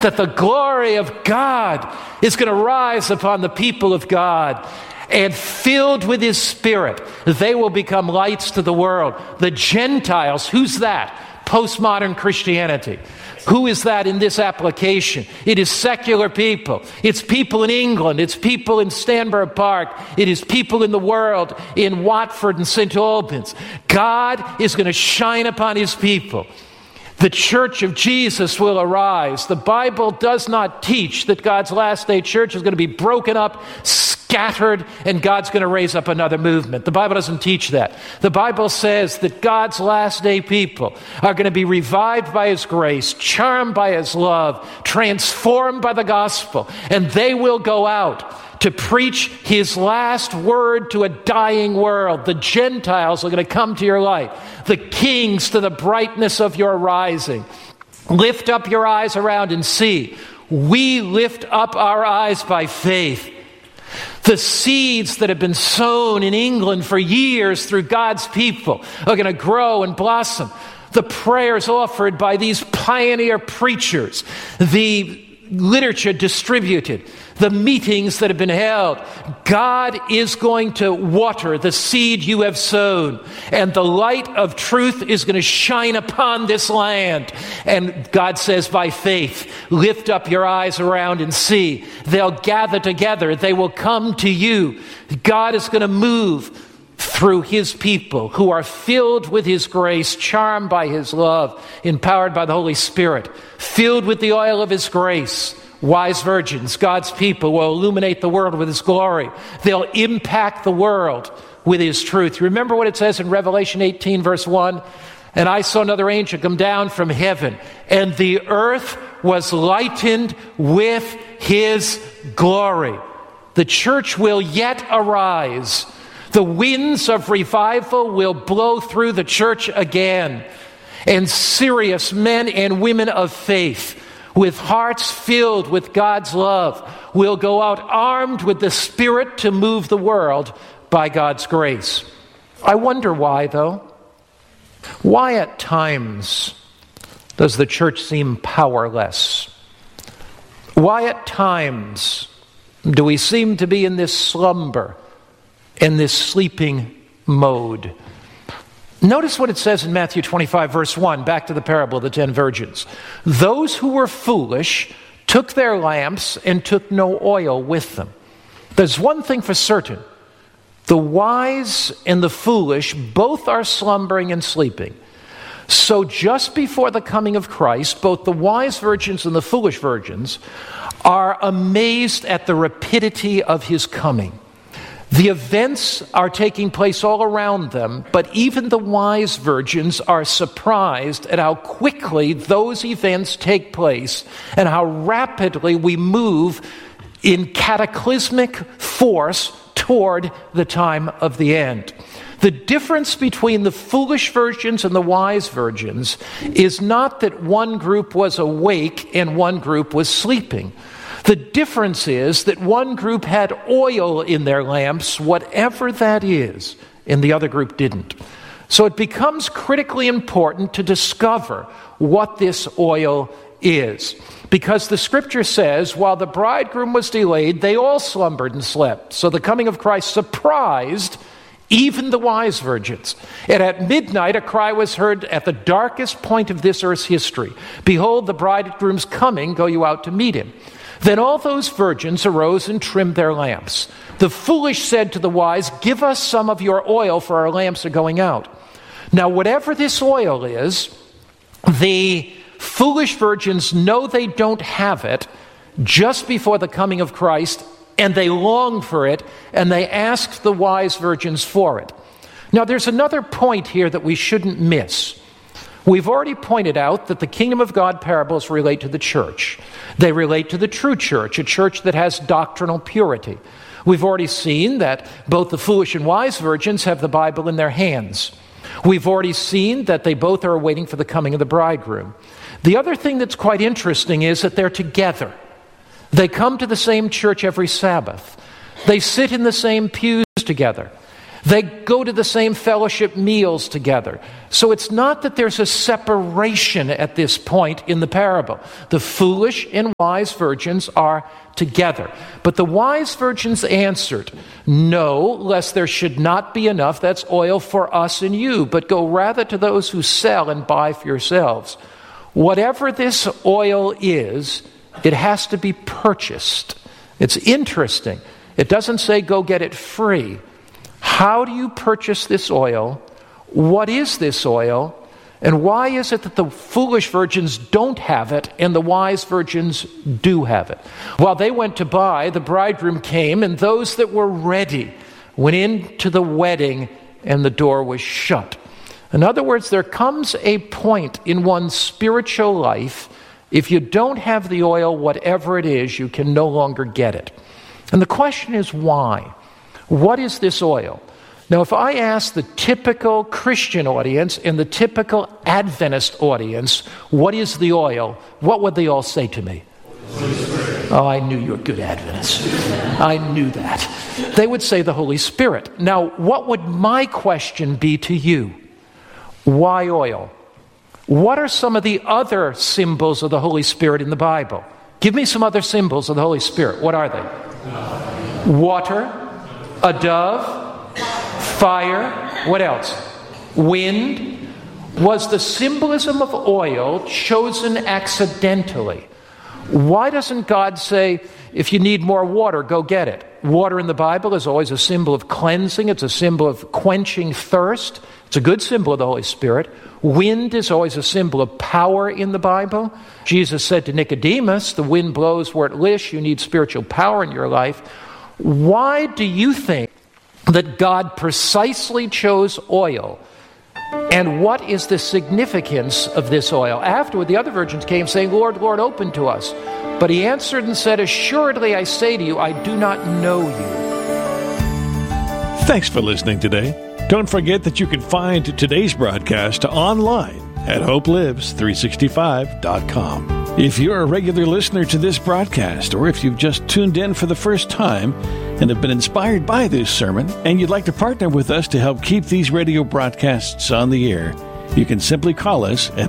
that the glory of God is going to rise upon the people of God. And filled with His Spirit, they will become lights to the world. The Gentiles, who's that? Postmodern Christianity. Who is that in this application? It is secular people. It's people in England. It's people in Stanborough Park. It is people in the world, in Watford and St. Albans. God is going to shine upon His people. The church of Jesus will arise. The Bible does not teach that God's last day church is going to be broken up, scattered, and God's going to raise up another movement. The Bible doesn't teach that. The Bible says that God's last day people are going to be revived by His grace, charmed by His love, transformed by the gospel, and they will go out to preach His last word to a dying world. The Gentiles are going to come to your light. The kings to the brightness of your rising. Lift up your eyes around and see. We lift up our eyes by faith. The seeds that have been sown in England for years through God's people are going to grow and blossom. The prayers offered by these pioneer preachers, the literature distributed, the meetings that have been held. God is going to water the seed you have sown, and the light of truth is going to shine upon this land. And God says, by faith, lift up your eyes around and see. They'll gather together. They will come to you. God is going to move through His people who are filled with His grace, charmed by His love, empowered by the Holy Spirit, filled with the oil of His grace. Wise virgins, God's people, will illuminate the world with His glory. They'll impact the world with His truth. Remember what it says in Revelation 18, verse 1? And I saw another angel come down from heaven, and the earth was lightened with His glory. The church will yet arise. The winds of revival will blow through the church again. And serious men and women of faith, with hearts filled with God's love, will go out armed with the Spirit to move the world by God's grace. I wonder why, though. Why at times does the church seem powerless? Why at times do we seem to be in this slumber, in this sleeping mode? Notice what it says in Matthew 25, verse 1, back to the parable of the 10 virgins. Those who were foolish took their lamps and took no oil with them. There's one thing for certain. The wise and the foolish both are slumbering and sleeping. So just before the coming of Christ, both the wise virgins and the foolish virgins are amazed at the rapidity of His coming. The events are taking place all around them, but even the wise virgins are surprised at how quickly those events take place and how rapidly we move in cataclysmic force toward the time of the end. The difference between the foolish virgins and the wise virgins is not that one group was awake and one group was sleeping. The difference is that one group had oil in their lamps, whatever that is, and the other group didn't. So it becomes critically important to discover what this oil is. Because the Scripture says, while the bridegroom was delayed, they all slumbered and slept. So the coming of Christ surprised even the wise virgins. And at midnight a cry was heard at the darkest point of this earth's history. Behold, the bridegroom's coming, go you out to meet him. Then all those virgins arose and trimmed their lamps. The foolish said to the wise, give us some of your oil, for our lamps are going out. Now, whatever this oil is, the foolish virgins know they don't have it just before the coming of Christ, and they long for it, and they ask the wise virgins for it. Now, there's another point here that we shouldn't miss. We've already pointed out that the kingdom of God parables relate to the church. They relate to the true church, a church that has doctrinal purity. We've already seen that both the foolish and wise virgins have the Bible in their hands. We've already seen that they both are waiting for the coming of the bridegroom. The other thing that's quite interesting is that they're together. They come to the same church every Sabbath. They sit in the same pews together. They go to the same fellowship meals together. So it's not that there's a separation at this point in the parable. The foolish and wise virgins are together. But the wise virgins answered, "No, lest there should not be enough, that's oil for us and you, but go rather to those who sell and buy for yourselves. Whatever this oil is, it has to be purchased." It's interesting. It doesn't say go get it free. How do you purchase this oil? What is this oil? And why is it that the foolish virgins don't have it and the wise virgins do have it? While they went to buy, the bridegroom came, and those that were ready went into the wedding, and the door was shut. In other words, there comes a point in one's spiritual life, if you don't have the oil, whatever it is, you can no longer get it. And the question is why? What is this oil? Now, if I ask the typical Christian audience and the typical Adventist audience, what is the oil? What would they all say to me? Oh, I knew you were good Adventists. I knew that. They would say the Holy Spirit. Now, what would my question be to you? Why oil? What are some of the other symbols of the Holy Spirit in the Bible? Give me some other symbols of the Holy Spirit. What are they? Water, a dove, fire, what else? Wind. Was the symbolism of oil chosen accidentally? Why doesn't God say, if you need more water, go get it? Water in the Bible is always a symbol of cleansing. It's a symbol of quenching thirst. It's a good symbol of the Holy Spirit. Wind is always a symbol of power in the Bible. Jesus said to Nicodemus, the wind blows where it lists. You need spiritual power in your life. Why do you think that God precisely chose oil? And what is the significance of this oil? Afterward, the other virgins came saying, "Lord, Lord, open to us." But he answered and said, "Assuredly, I say to you, I do not know you." Thanks for listening today. Don't forget that you can find today's broadcast online at hopelives365.com. If you're a regular listener to this broadcast, or if you've just tuned in for the first time and have been inspired by this sermon, and you'd like to partner with us to help keep these radio broadcasts on the air, you can simply call us at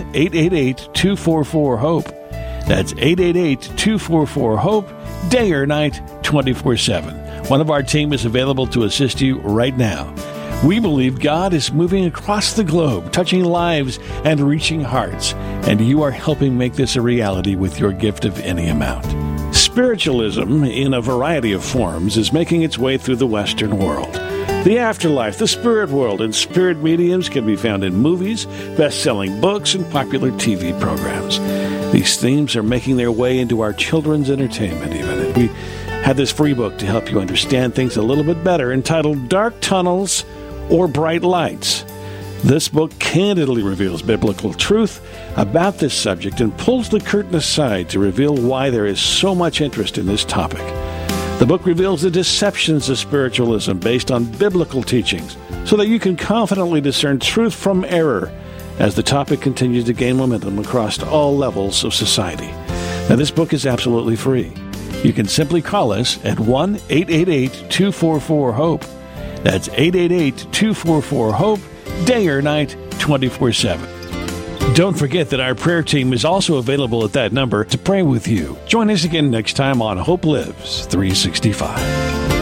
1-888-244-HOPE. That's 888-244-HOPE, day or night, 24/7. One of our team is available to assist you right now. We believe God is moving across the globe, touching lives and reaching hearts, and you are helping make this a reality with your gift of any amount. Spiritualism, in a variety of forms, is making its way through the Western world. The afterlife, the spirit world, and spirit mediums can be found in movies, best-selling books, and popular TV programs. These themes are making their way into our children's entertainment even. We have this free book to help you understand things a little bit better, entitled Dark Tunnels or Bright Lights. This book candidly reveals biblical truth about this subject and pulls the curtain aside to reveal why there is so much interest in this topic. The book reveals the deceptions of spiritualism based on biblical teachings so that you can confidently discern truth from error as the topic continues to gain momentum across all levels of society. Now, this book is absolutely free. You can simply call us at 1-888-244-HOPE. That's 888-244-HOPE, day or night, 24/7. Don't forget that our prayer team is also available at that number to pray with you. Join us again next time on Hope Lives 365.